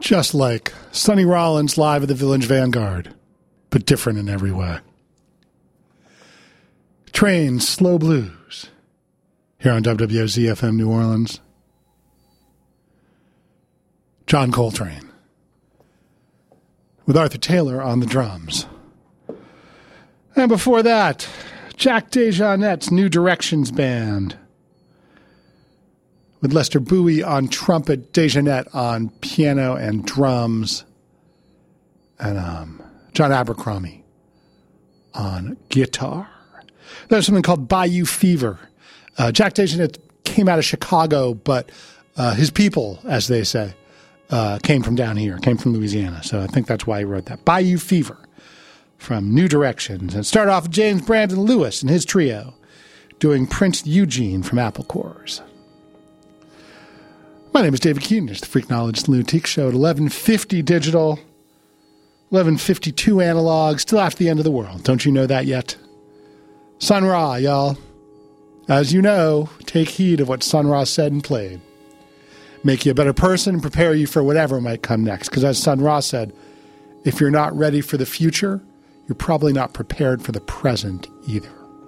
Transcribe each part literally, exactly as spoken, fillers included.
Just like Sonny Rollins live at the Village Vanguard, but different in every way. Train, Slow Blues, here on W W O Z F M New Orleans. John Coltrane, with Arthur Taylor on the drums. And before that, Jack DeJohnette's New Directions Band, with Lester Bowie on trumpet, DeJohnette on piano and drums, and um, John Abercrombie on guitar. There's something called Bayou Fever. Uh, Jack DeJohnette came out of Chicago, but uh, his people, as they say, uh, came from down here, came from Louisiana. So I think that's why he wrote that. Bayou Fever from New Directions. And start off with James Brandon Lewis and his trio doing Prince Eugene from Apple Cores. My name is David Keaton. It's the Freak Knowledge Lunatic Show at eleven fifty digital, eleven fifty-two analog, still after the end of the world. Don't you know that yet? Sun Ra, y'all. As you know, take heed of what Sun Ra said and played. Make you a better person and prepare you for whatever might come next. Because as Sun Ra said, if you're not ready for the future, you're probably not prepared for the present either.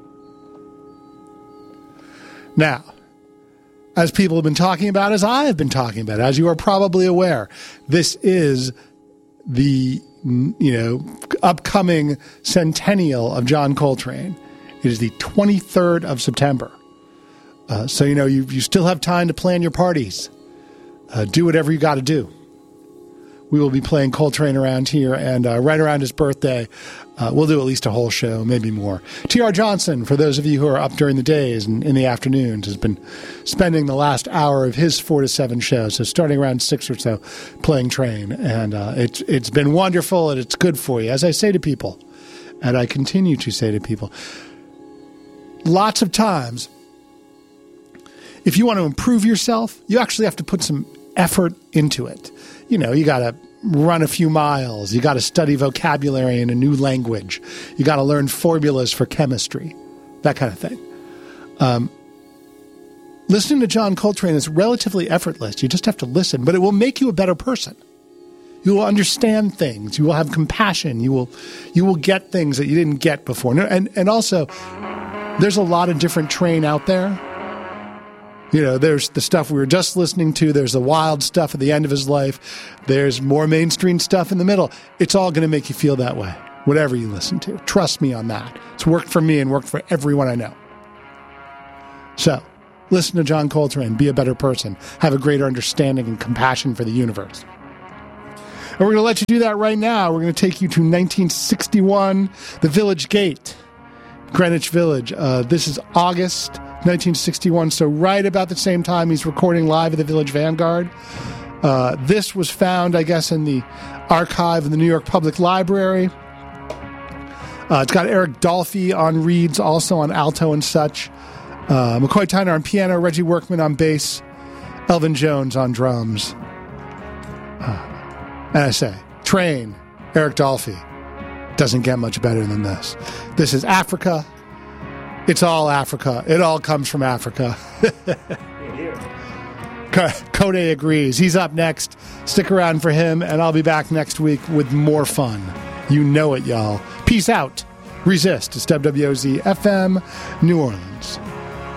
Now, as people have been talking about, as I have been talking about, as you are probably aware, this is the, you know, upcoming centennial of John Coltrane. It is the twenty-third of September. Uh, so, you know, you, you still have time to plan your parties. Uh, do whatever you got to do. We will be playing Coltrane around here, and uh, right around his birthday, uh, we'll do at least a whole show, maybe more. T R. Johnson, for those of you who are up during the days and in the afternoons, has been spending the last hour of his four to seven show, so starting around six or so, playing Train. And uh, it's it's been wonderful, and it's good for you. As I say to people, and I continue to say to people, lots of times, if you want to improve yourself, you actually have to put some effort into it. You know, you got to run a few miles. You got to study vocabulary in a new language. You got to learn formulas for chemistry, that kind of thing. Um, listening to John Coltrane is relatively effortless. You just have to listen, but it will make you a better person. You will understand things. You will have compassion. You will, you will get things that you didn't get before. And and also, there's a lot of different Train out there. You know, there's the stuff we were just listening to. There's the wild stuff at the end of his life. There's more mainstream stuff in the middle. It's all going to make you feel that way, whatever you listen to. Trust me on that. It's worked for me and worked for everyone I know. So, listen to John Coltrane. Be a better person. Have a greater understanding and compassion for the universe. And we're going to let you do that right now. We're going to take you to nineteen sixty-one, the Village Gate, Greenwich Village. Uh, this is August nineteen sixty-one, so right about the same time he's recording live at the Village Vanguard. Uh, this was found, I guess, in the archive of the New York Public Library. Uh, it's got Eric Dolphy on reeds, also on alto and such. Uh, McCoy Tyner on piano, Reggie Workman on bass, Elvin Jones on drums. Uh, and I say, Train, Eric Dolphy. Doesn't get much better than this. This is Africa. It's all Africa. It all comes from Africa. Code agrees. He's up next. Stick around for him, and I'll be back next week with more fun. You know it, y'all. Peace out. Resist. It's W W O Z F M, New Orleans.